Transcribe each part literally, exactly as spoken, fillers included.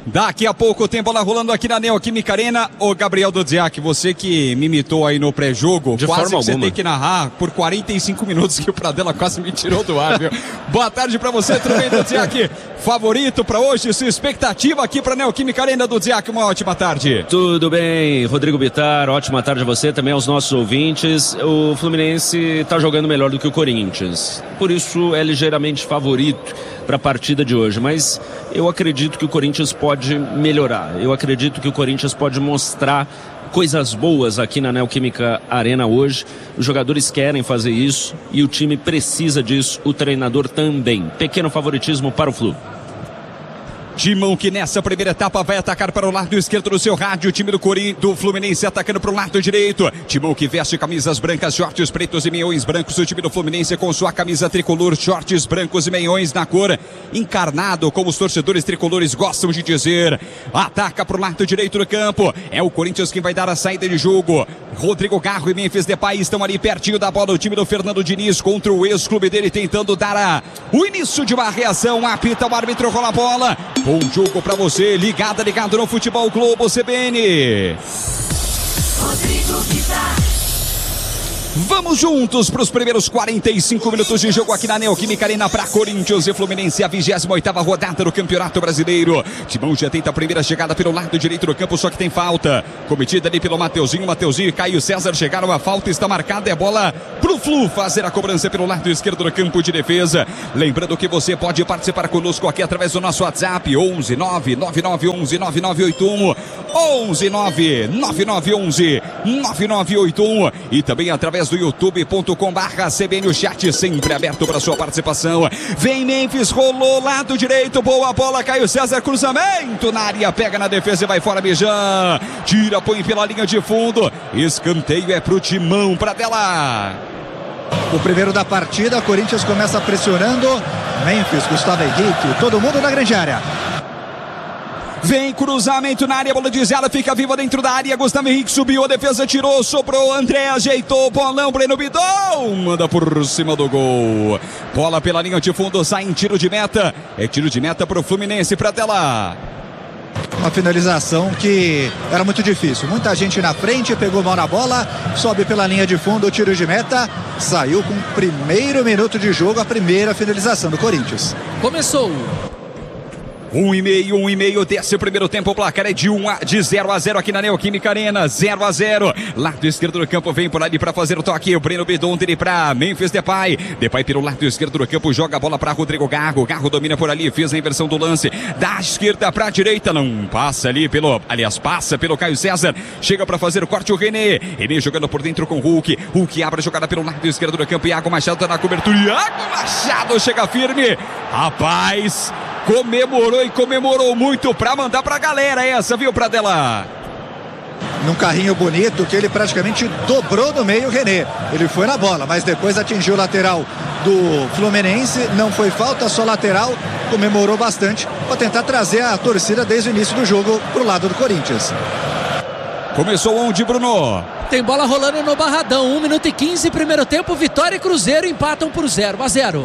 Daqui a pouco tem bola rolando aqui na Neoquímica Arena. Ô Gabriel Dudziak, você que me imitou aí no pré-jogo, de quase forma que você alguma. tem que narrar por quarenta e cinco minutos que o Pradella quase me tirou do ar, viu? Boa tarde pra você, tudo bem, Dudziak? Favorito pra hoje, sua expectativa aqui pra Neoquímica Arena, Dudziak, uma ótima tarde. Tudo bem, Rodrigo Bittar, ótima tarde a você, também aos nossos ouvintes. O Fluminense tá jogando melhor do que o Corinthians, por isso é ligeiramente favorito para a partida de hoje, mas eu acredito que o Corinthians pode melhorar, eu acredito que o Corinthians pode mostrar coisas boas aqui na Neoquímica Arena hoje. Os jogadores querem fazer isso e o time precisa disso, o treinador também. Pequeno favoritismo para o Flu. Timão que nessa primeira etapa vai atacar para o lado esquerdo do seu rádio. O time do, Corin... do Fluminense atacando para o lado direito. Timão que veste camisas brancas, shorts pretos e meiões brancos. O time do Fluminense com sua camisa tricolor, shorts brancos e meiões na cor encarnado, como os torcedores tricolores gostam de dizer. Ataca para o lado direito do campo. É o Corinthians quem vai dar a saída de jogo. Rodrigo Garro e Memphis Depay estão ali pertinho da bola. O time do Fernando Diniz contra o ex-clube dele tentando dar a... o início de uma reação. Apita o árbitro, rola a bola. Bom jogo pra você, ligado, ligado no Futebol Globo C B N. Rodrigo Bittar. Vamos juntos para os primeiros quarenta e cinco minutos de jogo aqui na Neoquímica Arena para Corinthians e Fluminense, a vigésima oitava rodada do Campeonato Brasileiro. Timão já tenta a primeira chegada pelo lado direito do campo, só que tem falta cometida ali pelo Mateuzinho. Mateuzinho e Caio César chegaram, a falta está marcada, é bola pro Flu fazer a cobrança pelo lado esquerdo do campo de defesa. Lembrando que você pode participar conosco aqui através do nosso WhatsApp onze nove nove nove um um nove nove oito um, onze nove nove nove um um nove nove oito um e também através do youtube ponto com barra C B N, o chat sempre aberto para sua participação. Vem Memphis, rolou lado direito, boa bola, Caio César, cruzamento na área, pega na defesa e vai fora, Mijan, tira, põe pela linha de fundo, escanteio é pro Timão, Pradella. O primeiro da partida, Corinthians começa pressionando, Memphis, Gustavo Henrique, todo mundo na grande área. Vem cruzamento na área, bola desviada, fica viva dentro da área, Gustavo Henrique subiu, a defesa tirou, sobrou, André ajeitou, bolão, Breno Bidon, manda por cima do gol. Bola pela linha de fundo, sai em tiro de meta, é tiro de meta pro Fluminense, Pradella. Uma finalização que era muito difícil, muita gente na frente, pegou mal na bola, sobe pela linha de fundo, o tiro de meta, saiu com o primeiro minuto de jogo, a primeira finalização do Corinthians. Começou. Um e meio, um e meio desse primeiro tempo, o placar é de, um a, de zero a zero aqui na Neoquímica Arena, zero a zero, lado esquerdo do campo, vem por ali para fazer o toque, o Breno Bidon dele para Memphis Depay, Depay pelo lado esquerdo do campo, joga a bola para Rodrigo Garro, Garro domina por ali, fez a inversão do lance, da esquerda para a direita, não passa ali pelo, aliás, passa pelo Caio César, chega para fazer o corte o René, René jogando por dentro com o Hulk, Hulk abre a jogada pelo lado esquerdo do campo, Iago Machado tá na cobertura, Iago Machado chega firme, rapaz... comemorou e comemorou muito pra mandar pra galera essa, viu, Pradella? Num carrinho bonito que ele praticamente dobrou no meio o René. Ele foi na bola, mas depois atingiu o lateral do Fluminense. Não foi falta, só lateral. Comemorou bastante para tentar trazer a torcida desde o início do jogo pro lado do Corinthians. Começou onde, Bruno? Tem bola rolando no Barradão. um minuto e quinze, primeiro tempo. Vitória e Cruzeiro empatam por zero a zero.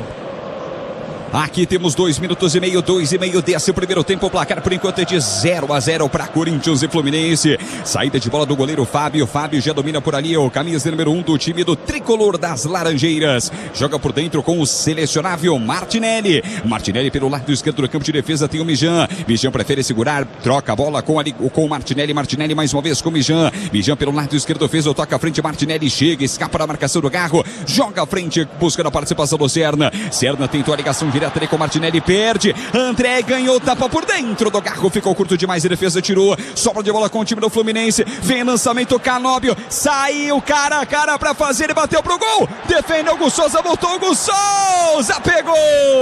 Aqui temos dois minutos e meio, dois e meio desse primeiro tempo. O placar por enquanto é de zero a zero para Corinthians e Fluminense. Saída de bola do goleiro Fábio. Fábio já domina por ali o camisa número um do time do Tricolor das Laranjeiras. Joga por dentro com o selecionável Martinelli. Martinelli pelo lado esquerdo do campo de defesa tem o Mijan. Mijan prefere segurar, troca a bola com, ali, com o Martinelli. Martinelli mais uma vez com o Mijan. Mijan pelo lado esquerdo fez o toque à frente. Martinelli chega, escapa da marcação do Garro. Joga à frente, buscando a participação do Serna. Serna tentou a ligação direta ali com o Martinelli, perde. André ganhou, tapa por dentro do Garro, ficou curto demais, a defesa tirou. Sobra de bola com o time do Fluminense. Vem lançamento, Canóbio. Saiu cara a cara pra fazer e bateu pro gol. Defendeu o Gus Souza, voltou o Gus Souza, pegou.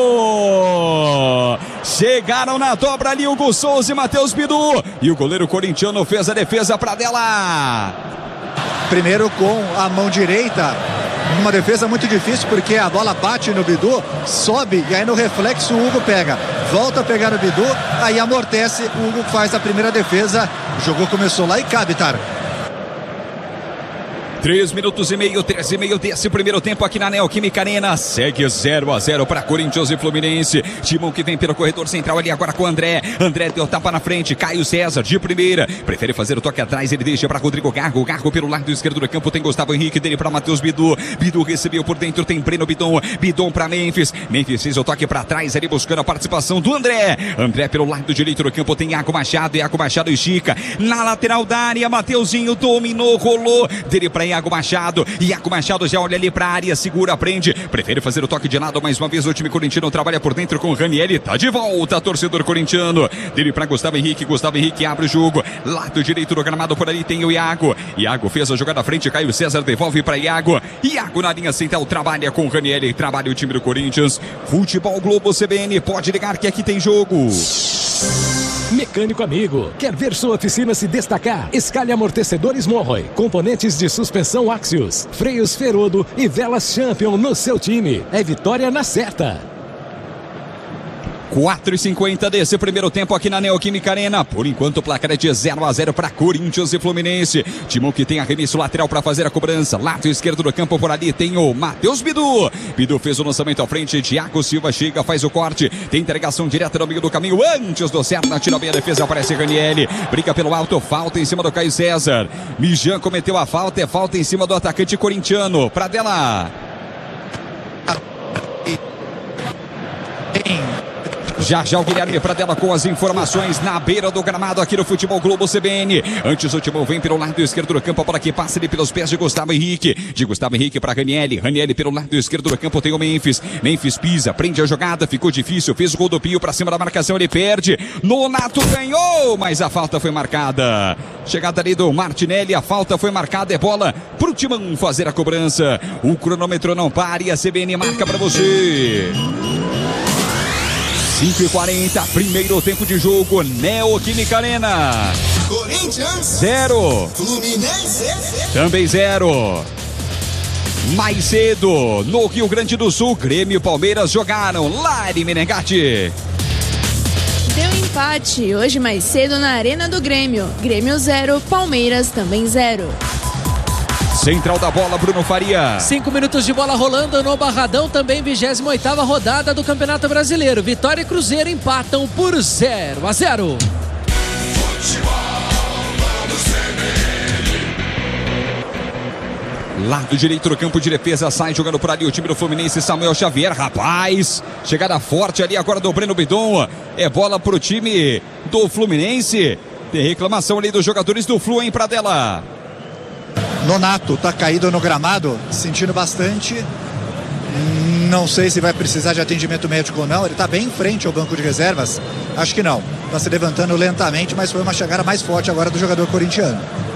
Chegaram na dobra ali o Gus Souza e Matheus Bidu. E o goleiro corintiano fez a defesa pra dela. Primeiro com a mão direita. Uma defesa muito difícil porque a bola bate no Bidu, sobe e aí no reflexo o Hugo pega. Volta a pegar no Bidu, aí amortece, o Hugo faz a primeira defesa. O jogo começou lá e cabe, Tar. Três minutos e meio, três e meio desse primeiro tempo aqui na Neoquímica Arena. Segue zero a zero para Corinthians e Fluminense. Timão que vem pelo corredor central ali agora com o André. André deu tapa na frente. Caio César de primeira. Prefere fazer o toque atrás. Ele deixa para Rodrigo Gargo. Gargo pelo lado esquerdo do campo. Tem Gustavo Henrique dele para Matheus Bidu. Bidu recebeu por dentro. Tem Breno Bidon. Bidon para Memphis. Memphis fez o toque para trás ali buscando a participação do André. André pelo lado direito do campo. Tem Iago Machado. Iago Machado estica. Na lateral da área. Mateuzinho dominou. Rolou. Dele para Iago Machado. Iago Machado já olha ali para a área, segura, prende, prefere fazer o toque de lado, mais uma vez o time corintiano trabalha por dentro com o Ranieri, tá de volta, torcedor corintiano, dele para Gustavo Henrique, Gustavo Henrique abre o jogo, lado direito do gramado, por ali tem o Iago, Iago fez a jogada à frente, Caio César devolve para Iago, Iago na linha central, trabalha com o Ranieri, trabalha o time do Corinthians, Futebol Globo C B N, pode ligar que aqui tem jogo. Mecânico amigo, quer ver sua oficina se destacar? Escale amortecedores Monroy, componentes de suspensão Axios, freios Ferodo e velas Champion no seu time. É vitória na certa. quatro e cinquenta desse primeiro tempo aqui na Neoquímica Arena. Por enquanto o placar é de zero a zero para Corinthians e Fluminense. Timão que tem arremesso lateral para fazer a cobrança. Lado esquerdo do campo por ali tem o Matheus Bidu. Bidu fez o lançamento à frente. Thiago Silva chega, faz o corte. Tem entregação direta no meio do caminho. Antes do Serna, tira bem a defesa, aparece Ranieri. Briga pelo alto, falta em cima do Caio César. Mijan cometeu a falta, é falta em cima do atacante corintiano. Pradella. Já já o Guilherme Pradella com as informações na beira do gramado aqui no Futebol Globo C B N. Antes o Timão vem pelo lado esquerdo do campo, a bola que passa ali pelos pés de Gustavo Henrique. De Gustavo Henrique para Ranieri. Ranieri pelo lado esquerdo do campo tem o Memphis. Memphis pisa, prende a jogada, ficou difícil, fez o gol do Pio para cima da marcação, ele perde. Nonato ganhou, mas a falta foi marcada. Chegada ali do Martinelli, a falta foi marcada, é bola pro Timão fazer a cobrança. O cronômetro não para e a C B N marca para você. cinco e quarenta, primeiro tempo de jogo, Neoquímica Arena. Corinthians zero. Fluminense também zero. Mais cedo, no Rio Grande do Sul, Grêmio e Palmeiras jogaram. Lari Menegatti. Deu empate hoje mais cedo na Arena do Grêmio. Grêmio zero, Palmeiras também zero. Central da bola, Bruno Faria. Cinco minutos de bola rolando no Barradão, também vigésima oitava rodada do Campeonato Brasileiro. Vitória e Cruzeiro empatam por zero a zero. Lado direito do campo de defesa, sai jogando por ali o time do Fluminense, Samuel Xavier, rapaz, chegada forte ali agora do Breno Bidon, é bola pro time do Fluminense, tem reclamação ali dos jogadores do Flu, hein, Pradella. Nonato tá caído no gramado, sentindo bastante. Não sei se vai precisar de atendimento médico ou não. Ele tá bem em frente ao banco de reservas. Acho que não. Tá se levantando lentamente, mas foi uma chegada mais forte agora do jogador corintiano.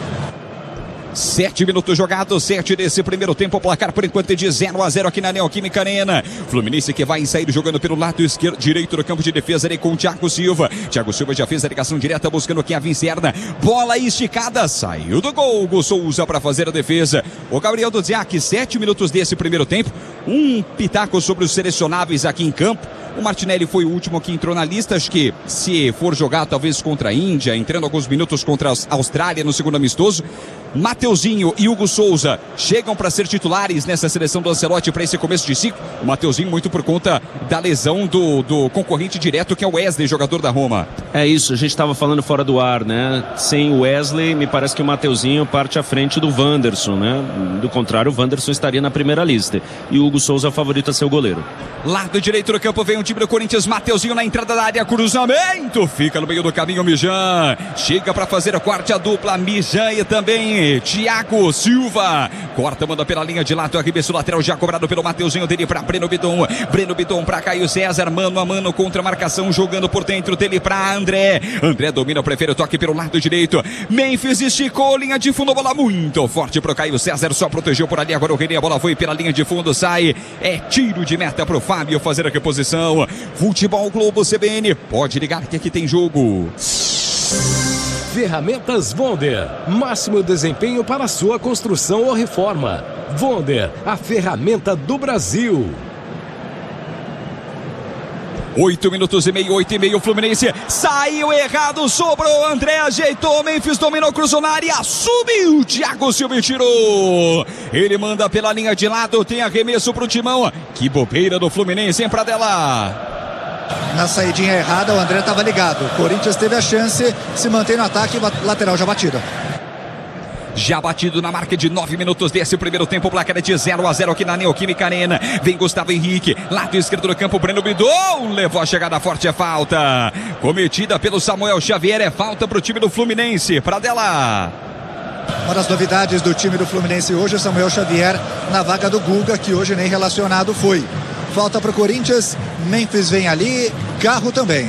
Sete minutos jogados, sete desse primeiro tempo, o placar por enquanto é de zero a zero aqui na Neoquímica Arena. Fluminense que vai sair jogando pelo lado esquerdo, direito do campo de defesa ali com o Thiago Silva. Thiago Silva já fez a ligação direta buscando aqui a Vincerna. Bola esticada, saiu do gol. Hugo Souza para fazer a defesa. O Gabriel Dudziak, sete minutos desse primeiro tempo. Um pitaco sobre os selecionáveis aqui em campo. O Martinelli foi o último que entrou na lista. Acho que se for jogar talvez contra a Índia, entrando alguns minutos contra a Austrália no segundo amistoso. Mateuzinho e Hugo Souza chegam para ser titulares nessa seleção do Ancelotti para esse começo de ciclo. O Mateuzinho muito por conta da lesão do, do concorrente direto, que é o Wesley, jogador da Roma. É isso, a gente estava falando fora do ar, né? Sem o Wesley, me parece que o Mateuzinho parte à frente do Wanderson, né? Do contrário, o Wanderson estaria na primeira lista. E o Hugo Souza é o favorito a ser o goleiro. Lado direito do campo vem o time do Corinthians, Mateuzinho na entrada da área, cruzamento, fica no meio do caminho, Mijan. Chega para fazer o corte, a dupla, Mijan e também Thiago Silva. Corta, manda pela linha de lado, arremesso lateral já cobrado pelo Mateuzinho, dele para Breno Bidon. Breno Bidon para Caio César, mano a mano contra a marcação, jogando por dentro dele para André. André domina, prefere o toque pelo lado direito. Memphis esticou, linha de fundo, bola muito forte pro Caio César, só protegeu por ali, agora o René, a bola foi pela linha de fundo, sai. É tiro de meta pro Fábio fazer a reposição. Futebol Globo C B N, pode ligar que aqui tem jogo. Ferramentas Vonder, máximo desempenho para sua construção ou reforma. Vonder, a ferramenta do Brasil. Oito minutos e meio, oito e meio, Fluminense saiu errado, sobrou, André ajeitou, Memphis dominou, cruzou na área, subiu, Thiago Silva tirou. Ele manda pela linha de lado, tem arremesso pro Timão. Que bobeira do Fluminense, hein, Pradella? Na saidinha errada, o André estava ligado. O Corinthians teve a chance, se mantém no ataque, lateral já batida. Já batido na marca de nove minutos desse primeiro tempo, placar é de zero a zero aqui na Neoquímica Arena. Vem Gustavo Henrique, lado esquerdo do campo, Breno Bidon, levou a chegada forte, é falta. Cometida pelo Samuel Xavier, é falta para o time do Fluminense. Pradella. Uma das novidades do time do Fluminense hoje, o Samuel Xavier na vaga do Guga, que hoje nem relacionado foi. Falta para o Corinthians, Memphis vem ali, Carro também.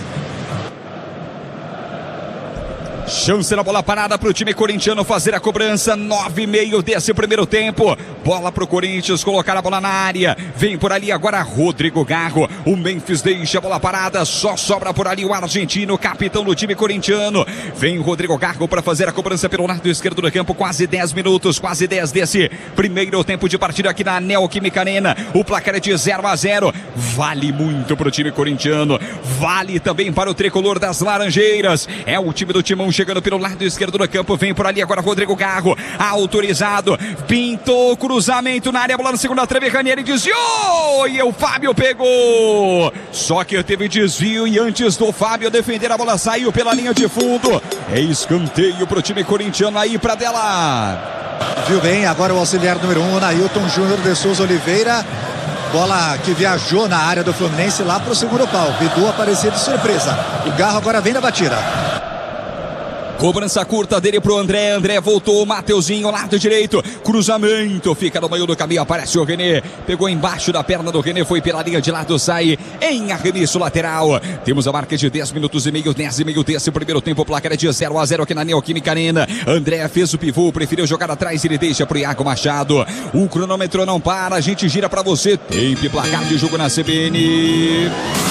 Chance na bola parada para o time corintiano fazer a cobrança. Nove e meio desse primeiro tempo. Bola para o Corinthians colocar a bola na área. Vem por ali agora Rodrigo Garro. O Memphis deixa a bola parada. Só sobra por ali o argentino, capitão do time corintiano. Vem o Rodrigo Garro para fazer a cobrança pelo lado esquerdo do campo. Quase dez minutos, quase dez desse primeiro tempo de partida aqui na Neoquímica Arena. O placar é de zero a zero. Vale muito para o time corintiano. Vale também para o tricolor das Laranjeiras. É o time do Timão chegando pelo lado esquerdo do campo, vem por ali agora Rodrigo Garro, autorizado, pintou, cruzamento na área, bola na segunda trave, Ranieri desviou e o Fábio pegou, só que teve desvio e antes do Fábio defender a bola saiu pela linha de fundo, é escanteio pro time corintiano aí, Pradella. Viu bem, agora o auxiliar número um, Nailton Júnior de Souza Oliveira, bola que viajou na área do Fluminense lá pro segundo pau, Bidu apareceu de surpresa, o Garro agora vem na batida. Cobrança curta dele pro André, André voltou, Mateuzinho, lado direito, cruzamento, fica no meio do caminho, aparece o René, pegou embaixo da perna do René, foi pela linha de lado, sai em arremesso lateral. Temos a marca de dez minutos e meio, dez e meio desse primeiro tempo, placar é de zero a zero aqui na Neoquímica Arena. André fez o pivô, preferiu jogar atrás, ele deixa pro Iago Machado. O cronômetro não para, a gente gira pra você, tempo e placar de jogo na C B N.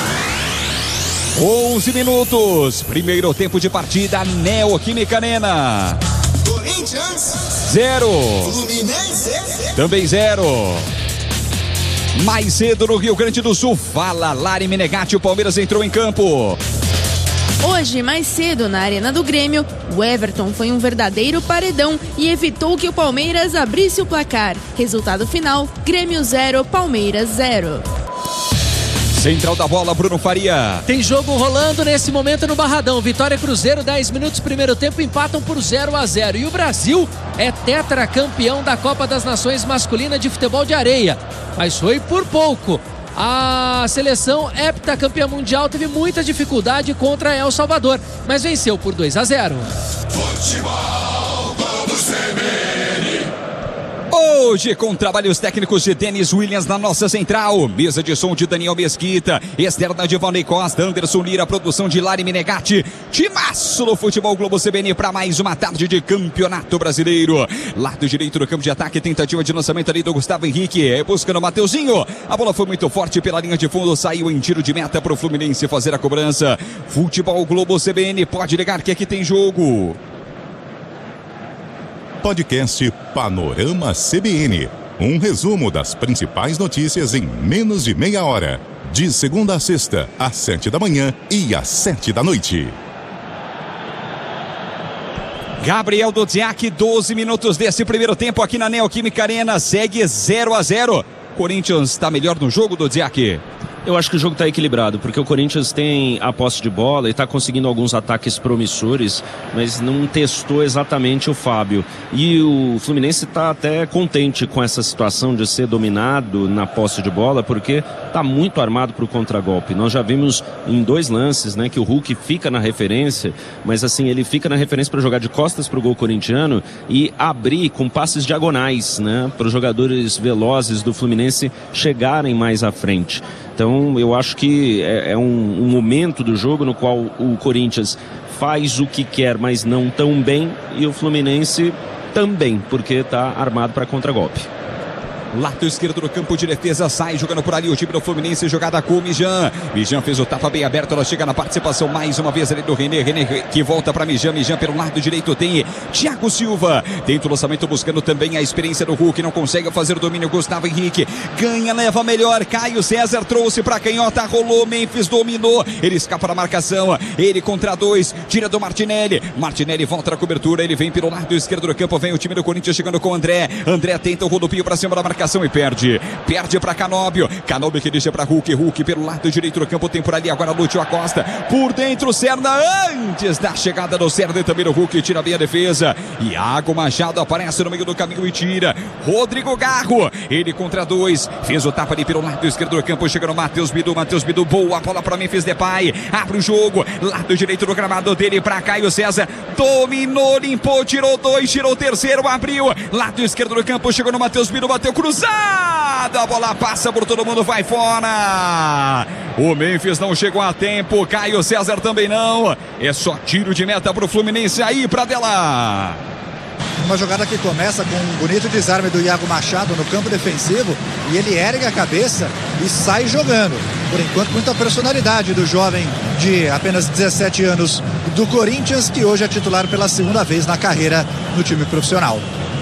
onze minutos, primeiro tempo de partida, Neoquímica Arena. Corinthians zero. Fluminense Também zero. Mais cedo no Rio Grande do Sul, fala Lari Menegatti, o Palmeiras entrou em campo. Hoje, mais cedo, na Arena do Grêmio, o Everton foi um verdadeiro paredão e evitou que o Palmeiras abrisse o placar. Resultado final, Grêmio zero, Palmeiras zero. Central da bola, Bruno Faria. Tem jogo rolando nesse momento no Barradão. Vitória Cruzeiro, dez minutos, primeiro tempo, empatam por zero a zero. E o Brasil é tetracampeão da Copa das Nações Masculina de Futebol de Areia. Mas foi por pouco. A seleção heptacampeã mundial teve muita dificuldade contra El Salvador, mas venceu por dois a zero. Futebol do C B N. Hoje com trabalhos técnicos de Denis Williams na nossa central, mesa de som de Daniel Mesquita, externa de Valnei Costa, Anderson Lira, produção de Lari Menegatti, timaço no Futebol Globo C B N para mais uma tarde de Campeonato Brasileiro. Lado direito do campo de ataque, tentativa de lançamento ali do Gustavo Henrique, é buscando o Mateuzinho, a bola foi muito forte pela linha de fundo, saiu em tiro de meta para o Fluminense fazer a cobrança. Futebol Globo C B N, pode ligar que aqui tem jogo. Podcast Panorama C B N. Um resumo das principais notícias em menos de meia hora. De segunda a sexta, às sete da manhã e às sete da noite. Gabriel Dudziak, doze minutos desse primeiro tempo aqui na Neoquímica Arena. Segue zero a zero. Corinthians está melhor no jogo, Dudziak? Eu acho que o jogo está equilibrado, porque o Corinthians tem a posse de bola e está conseguindo alguns ataques promissores, mas não testou exatamente o Fábio. E o Fluminense está até contente com essa situação de ser dominado na posse de bola, porque está muito armado para o contragolpe. Nós já vimos em dois lances, né, que o Hulk fica na referência, mas assim, ele fica na referência para jogar de costas para o gol corintiano e abrir com passes diagonais, né, para os jogadores velozes do Fluminense chegarem mais à frente. Então eu acho que é, é um, um momento do jogo no qual o Corinthians faz o que quer, mas não tão bem, e o Fluminense também, porque está armado para contragolpe. Lado esquerdo do campo de defesa, sai jogando por ali o time do Fluminense, jogada com o Mijan. Mijan fez o tapa bem aberto, ela chega na participação mais uma vez ali do René. René que volta para Mijan, Mijan pelo lado direito tem Thiago Silva. Tenta o lançamento buscando também a experiência do Hulk, não consegue fazer o domínio. Gustavo Henrique ganha, leva melhor. Caio César trouxe para canhota, rolou, Memphis dominou. Ele escapa da marcação, ele contra dois, tira do Martinelli. Martinelli volta na cobertura, ele vem pelo lado esquerdo do campo, vem o time do Corinthians chegando com o André. André tenta o rodopio para cima da marcação e perde. Perde para Canóbio. Canóbio que deixa para Hulk. Hulk pelo lado direito do campo. Tem por ali agora Lúcio Acosta. Por dentro, Serna. Antes da chegada do Serna e também o Hulk tira bem a defesa. Iago Machado aparece no meio do caminho e tira. Rodrigo Garro. Ele contra dois. Fez o tapa ali pelo lado esquerdo do campo. Chega no Matheus Bidu. Matheus Bidu. Boa bola para Memphis Depay. Abre o jogo. Lado direito do gramado dele para Caio César. Dominou, limpou, tirou dois, tirou o terceiro, abriu. Lado esquerdo do campo. Chegou no Matheus Bidu. Bateu cruzado. A bola passa por todo mundo, vai fora. O Memphis não chegou a tempo, Caio César também não. É só tiro de meta para o Fluminense aí, para dela. Uma jogada que começa com um bonito desarme do Iago Machado no campo defensivo e ele ergue a cabeça e sai jogando. Por enquanto, muita personalidade do jovem de apenas dezessete anos do Corinthians, que hoje é titular pela segunda vez na carreira no time profissional.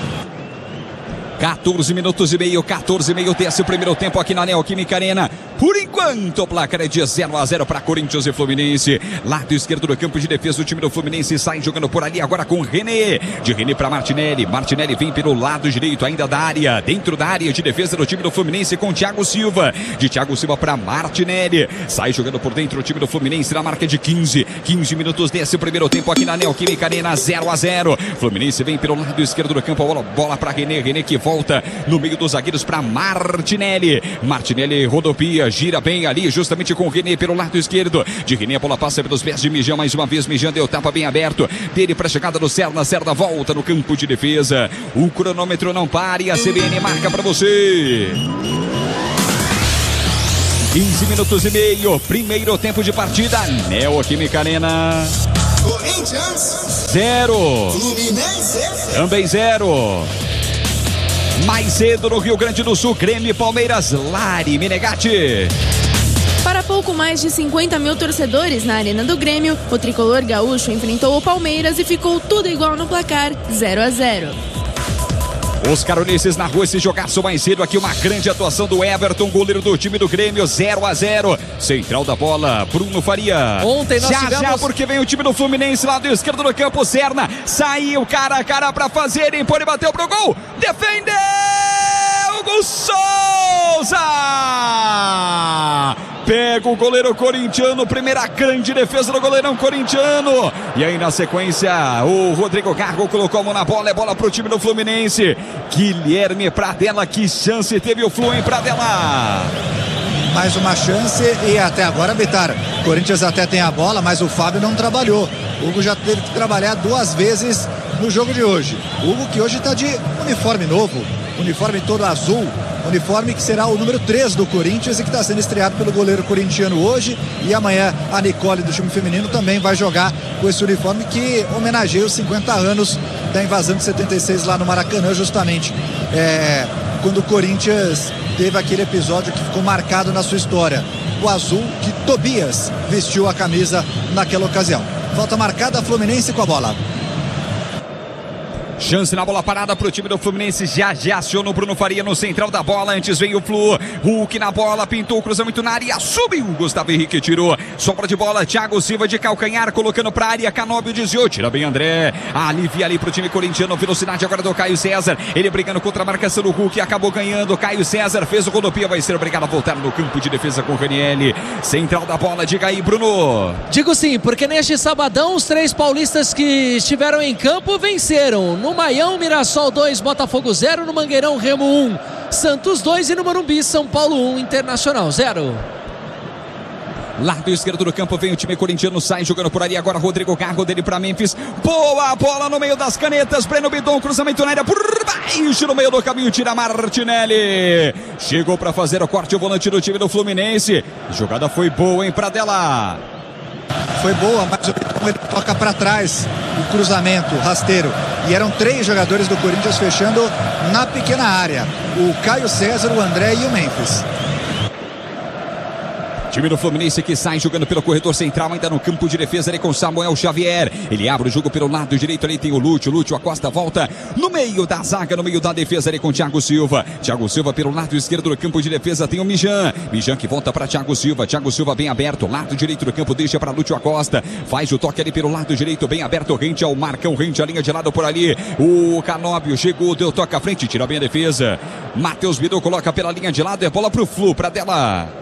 quatorze minutos e meio, quatorze e meio desse primeiro tempo aqui na Neoquímica Arena. Por enquanto, o placar é de zero a zero para Corinthians e Fluminense. Lado esquerdo do campo de defesa, o time do Fluminense sai jogando por ali agora com René. De René para Martinelli. Martinelli vem pelo lado direito ainda da área. Dentro da área de defesa do time do Fluminense com Thiago Silva. De Thiago Silva para Martinelli. Sai jogando por dentro o time do Fluminense na marca de quinze. quinze minutos desse primeiro tempo aqui na Neoquímica Arena, zero a zero. Fluminense vem pelo lado esquerdo do campo. Bola, bola para René. René que volta no meio dos zagueiros para Martinelli. Martinelli rodopia, gira bem ali justamente com o René pelo lado esquerdo. De René a bola passa pelos pés de Mijan mais uma vez. Mijan deu tapa bem aberto dele para a chegada do Serna. Serna volta no campo de defesa. O cronômetro não para e a C B N marca para você. quinze minutos e meio, primeiro tempo de partida. Neoquímica Arena. Corinthians Zero. Fluminense Também zero. Mais cedo no Rio Grande do Sul, Grêmio e Palmeiras, Lari Menegatti. Para pouco mais de cinquenta mil torcedores na Arena do Grêmio, o tricolor gaúcho enfrentou o Palmeiras e ficou tudo igual no placar, zero a zero. Os carolenses na rua, esse jogaço mais cedo aqui, uma grande atuação do Everton, goleiro do time do Grêmio, zero a zero. Central da bola, Bruno Faria. Ontem nós já, tivemos... já, porque vem o time do Fluminense, lado esquerdo do campo, Serna. Saiu cara a cara pra fazer, Empoli bateu pro gol. Defendeu! Gol Souza! Pega o goleiro corintiano, primeira grande defesa do goleirão corintiano. E aí na sequência, o Rodrigo Garro colocou a mão na bola, é bola pro time do Fluminense. Guilherme Pradella, que chance teve o Flu em Pradella. Mais uma chance e até agora, Bitar, Corinthians até tem a bola, mas o Fábio não trabalhou. O Hugo já teve que trabalhar duas vezes no jogo de hoje. O Hugo que hoje está de uniforme novo, uniforme todo azul, uniforme que será o número três do Corinthians e que está sendo estreado pelo goleiro corintiano hoje. E amanhã a Nicole do time feminino também vai jogar com esse uniforme que homenageia os cinquenta anos da invasão de setenta e seis lá no Maracanã, justamente é, quando o Corinthians teve aquele episódio que ficou marcado na sua história, o azul que Tobias vestiu a camisa naquela ocasião. Falta marcada, Fluminense com a bola. Chance na bola parada pro time do Fluminense. Já já aciona o Bruno Faria no central da bola. Antes vem o Flu. Hulk na bola. Pintou o cruzamento na área. Subiu. Gustavo Henrique tirou. Sobra de bola. Thiago Silva de calcanhar. Colocando pra área. Canóbio desviou. Tira bem André. Alivia ali pro time corintiano. Velocidade agora do Caio César. Ele brigando contra a marcação do Hulk. Acabou ganhando. Caio César fez o rodopia. Vai ser obrigado a voltar no campo de defesa com o Ranieri. Central da bola. Diga aí, Bruno. Digo sim, porque neste sabadão os três paulistas que estiveram em campo venceram. No Maião, Mirassol dois, Botafogo zero, no Mangueirão, Remo um, Santos dois e no Morumbi, São Paulo um, Internacional zero. Lado esquerdo do campo vem o time corintiano, sai jogando por ali agora Rodrigo Garro, dele para Memphis. Boa bola no meio das canetas, Breno Bidon, cruzamento na área por baixo no meio do caminho, tira Martinelli. Chegou para fazer o corte o volante do time do Fluminense. A jogada foi boa, hein, Pradella. Foi boa, mas o Vitão ele toca para trás o cruzamento rasteiro. E eram três jogadores do Corinthians fechando na pequena área. O Caio César, o André e o Memphis. Time do Fluminense que sai jogando pelo corredor central, ainda no campo de defesa ali com Samuel Xavier. Ele abre o jogo pelo lado direito, ali tem o Lúcio. Lúcio Acosta volta no meio da zaga, no meio da defesa ali com o Thiago Silva. Thiago Silva pelo lado esquerdo do campo de defesa tem o Mijan. Mijan que volta para Thiago Silva. Thiago Silva bem aberto, lado direito do campo, deixa para Lúcio Acosta. Faz o toque ali pelo lado direito, bem aberto, rente ao Marcão, rente a linha de lado por ali. O Canóbio chegou, deu toque à frente, tira bem a defesa. Matheus Bidu coloca pela linha de lado, é bola pro Flu, para dela.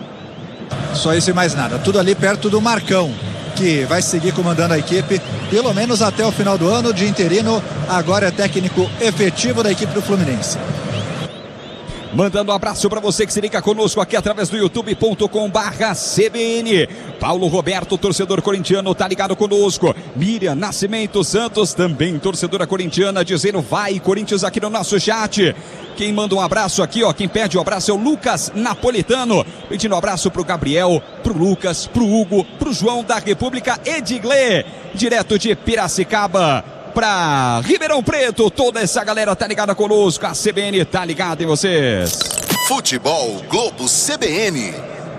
Só isso e mais nada. Tudo ali perto do Marcão, que vai seguir comandando a equipe, pelo menos até o final do ano, de interino. Agora é técnico efetivo da equipe do Fluminense. Mandando um abraço para você que se liga conosco aqui através do youtube ponto com barra C B N. Paulo Roberto, torcedor corintiano, tá ligado conosco. Miriam Nascimento Santos, também torcedora corintiana, dizendo vai Corinthians aqui no nosso chat. Quem manda um abraço aqui, ó, quem pede o um abraço é o Lucas Napolitano, pedindo um abraço pro Gabriel, pro Lucas, pro Hugo, pro João da República Ediglê, direto de Piracicaba para Ribeirão Preto. Toda essa galera tá ligada conosco, a C B N tá ligada em vocês. Futebol Globo C B N.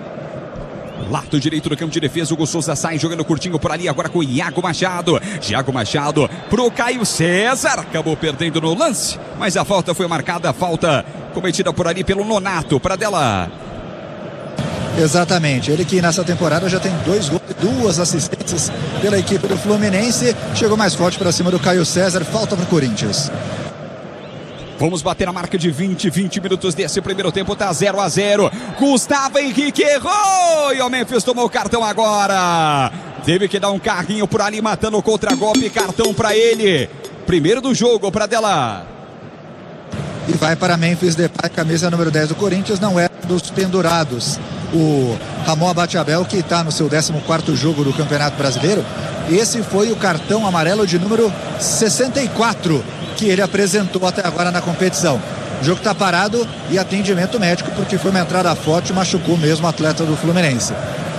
Lado direito do campo de defesa, o Hugo Souza sai jogando curtinho por ali, agora com o Iago Machado. Iago Machado pro Caio César, acabou perdendo no lance, mas a falta foi marcada, falta cometida por ali pelo Nonato, para dela. Exatamente, ele que nessa temporada já tem dois gols e duas assistências pela equipe do Fluminense. Chegou mais forte para cima do Caio César, falta para o Corinthians. Vamos bater a marca de vinte, vinte minutos desse primeiro tempo, tá zero a zero. Gustavo Henrique errou e o Memphis tomou o cartão agora. Teve que dar um carrinho por ali, matando o contra-golpe, cartão para ele. Primeiro do jogo para dela. E vai para Memphis Depay, camisa número dez do Corinthians, não é dos pendurados. O Ramon Abateabel, que está no seu décimo quarto jogo do Campeonato Brasileiro. Esse foi o cartão amarelo de número sessenta e quatro que ele apresentou até agora na competição. O jogo está parado e atendimento médico, porque foi uma entrada forte e machucou mesmo o atleta do Fluminense.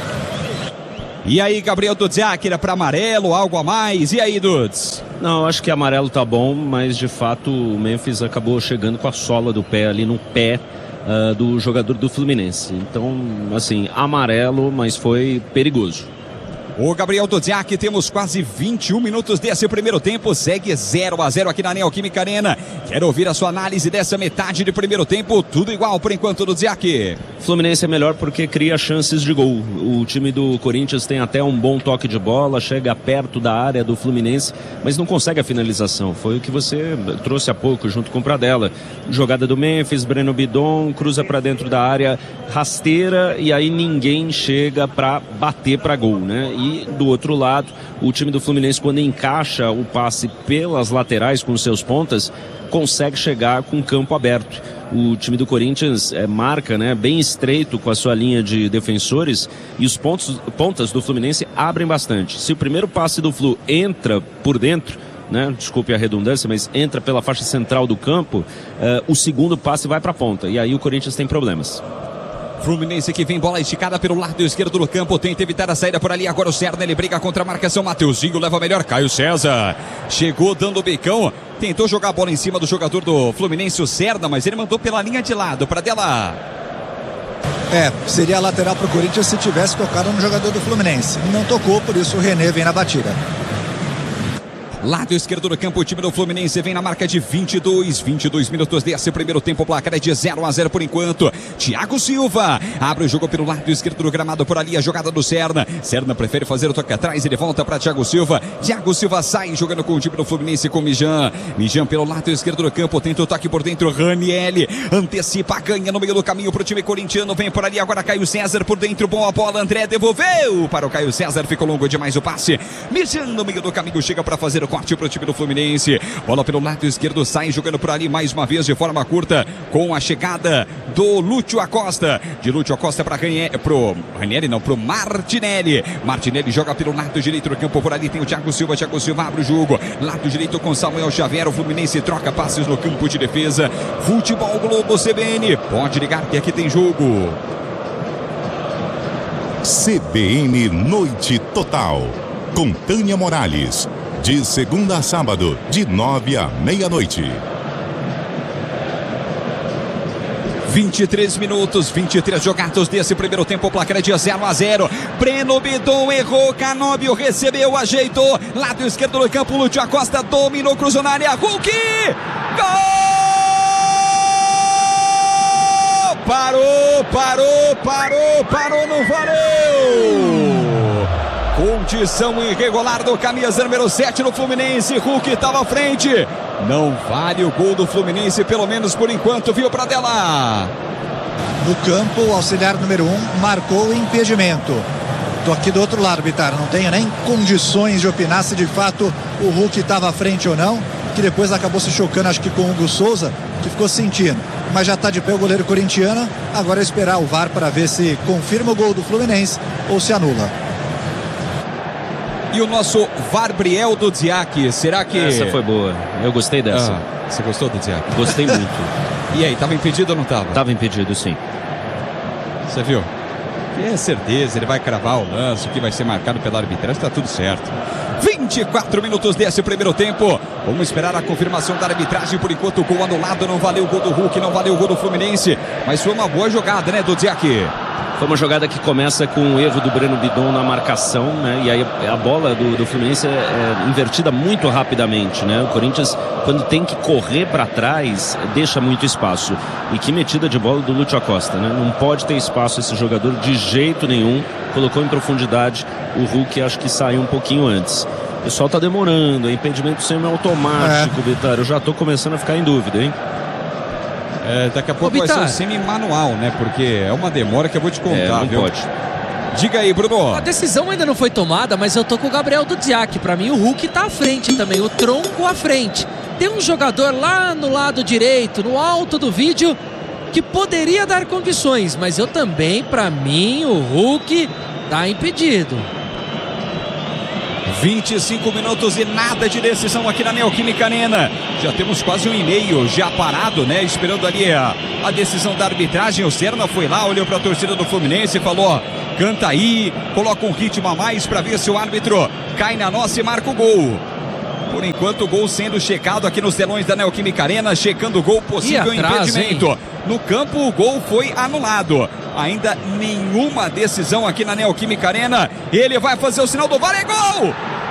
E aí, Gabriel Dudziak, era para amarelo, algo a mais? E aí, Dudes? Não, acho que amarelo tá bom, mas de fato o Memphis acabou chegando com a sola do pé ali no pé uh, do jogador do Fluminense. Então, assim, amarelo, mas foi perigoso. O Gabriel Dudziak, temos quase vinte e um minutos desse primeiro tempo, segue zero a zero aqui na Neoquímica Arena. Quero ouvir a sua análise dessa metade de primeiro tempo, tudo igual por enquanto, Dudziak. Fluminense é melhor porque cria chances de gol. O time do Corinthians tem até um bom toque de bola, chega perto da área do Fluminense, mas não consegue a finalização. Foi o que você trouxe há pouco, junto com o Pradella. Jogada do Memphis, Breno Bidon, cruza para dentro da área, rasteira, e aí ninguém chega para bater para gol, né? E E do outro lado, o time do Fluminense, quando encaixa o passe pelas laterais com os seus pontas, consegue chegar com o campo aberto. O time do Corinthians é, marca, né, bem estreito com a sua linha de defensores, e os pontos, pontas do Fluminense abrem bastante. Se o primeiro passe do Flu entra por dentro, né, desculpe a redundância, mas entra pela faixa central do campo, uh, o segundo passe vai para a ponta, e aí o Corinthians tem problemas. Fluminense que vem, bola esticada pelo lado esquerdo do campo, tenta evitar a saída por ali, agora o Serna, ele briga contra a marcação, Mateuzinho leva melhor, Caio César chegou dando o bicão, tentou jogar a bola em cima do jogador do Fluminense, o Serna, mas ele mandou pela linha de lado, para dela. É, seria lateral para o Corinthians se tivesse tocado no jogador do Fluminense, não tocou, por isso o René vem na batida. Lado esquerdo do campo, o time do Fluminense vem na marca de vinte e dois, vinte e dois minutos desse primeiro tempo, o placar é de zero a zero por enquanto. Thiago Silva abre o jogo pelo lado esquerdo do gramado, por ali a jogada do Serna. Serna prefere fazer o toque atrás, ele volta para Thiago Silva. Thiago Silva sai jogando com o time do Fluminense com o Mijan. Mijan pelo lado esquerdo do campo, tenta o toque por dentro, Ranielli antecipa, ganha no meio do caminho para o time corintiano, vem por ali agora Caio César por dentro, boa bola, André devolveu para o Caio César, ficou longo demais o passe. Mijan no meio do caminho chega para fazer o corte para o time do Fluminense, bola pelo lado esquerdo, sai jogando por ali mais uma vez de forma curta, com a chegada do Lúcio Acosta, de Lúcio Acosta para Ranieri, pro Ranieri não, pro Martinelli, Martinelli joga pelo lado direito do campo, por ali tem o Thiago Silva, Thiago Silva abre o jogo, lado direito com Samuel Xavier, o Fluminense troca passes no campo de defesa. Futebol Globo C B N, pode ligar que aqui tem jogo. C B N Noite Total, com Tânia Morales, de segunda a sábado, de nove à meia-noite. vinte e três minutos, vinte e três jogados desse primeiro tempo, o placar é de zero a zero. Breno Bidon errou, Canóbio recebeu, ajeitou, lado esquerdo do campo, Lúcio Acosta dominou, cruzou na área, Hulk! Gol! Parou, parou, parou, parou, não valeu! Condição irregular do camisa número sete no Fluminense, Hulk estava à frente. Não vale o gol do Fluminense, pelo menos por enquanto, viu, Pradella? No campo, o auxiliar número um marcou o impedimento. Tô aqui do outro lado, Bitar, não tenho nem condições de opinar se de fato o Hulk estava à frente ou não, que depois acabou se chocando, acho que com o Hugo Souza, que ficou sentindo. Mas já está de pé o goleiro corintiano, agora é esperar o V A R para ver se confirma o gol do Fluminense ou se anula. E o nosso Varbriel do Dziak, será que... Essa foi boa, eu gostei dessa. Ah, você gostou do Dziak? Gostei muito. E aí, estava impedido ou não estava? Estava impedido, sim. Você viu? É certeza, ele vai cravar o lance, que vai ser marcado pela arbitragem, está tudo certo. vinte e quatro minutos desse primeiro tempo. Vamos esperar a confirmação da arbitragem. Por enquanto, o gol anulado, não valeu o gol do Hulk, não valeu o gol do Fluminense. Mas foi uma boa jogada, né, do Dziak? Foi uma jogada que começa com o erro do Breno Bidon na marcação, né? E aí a bola do, do Fluminense é, é invertida muito rapidamente, né? O Corinthians, quando tem que correr para trás, deixa muito espaço. E que metida de bola do Lúcio Acosta, né? Não pode ter espaço esse jogador de jeito nenhum. Colocou em profundidade, o Hulk acho que saiu um pouquinho antes. O pessoal tá demorando, é impedimento semi-automático, é. Bitar. Eu já tô começando a ficar em dúvida, hein? É, daqui a pouco Ô, vai ser um semi-manual, né? Porque é uma demora que eu vou te contar, é, não viu? Pode. Diga aí, Bruno. A decisão ainda não foi tomada, mas eu tô com o Gabriel do Dziak. Pra mim, o Hulk tá à frente também, o tronco à frente. Tem um jogador lá no lado direito, no alto do vídeo, que poderia dar condições, mas eu também, pra mim, o Hulk tá impedido. vinte e cinco minutos e nada de decisão aqui na Neoquímica Arena. Já temos quase um e-mail já parado, né? Esperando ali a, a decisão da arbitragem. O Serna foi lá, olhou para a torcida do Fluminense e falou: ó, canta aí, coloca um ritmo a mais para ver se o árbitro cai na nossa e marca o gol. Por enquanto, o gol sendo checado aqui nos telões da Neoquímica Arena, checando o gol, possível atrás, impedimento. Hein? No campo, o gol foi anulado. Ainda nenhuma decisão aqui na Neoquímica Arena. Ele vai fazer o sinal do V A R, é gol!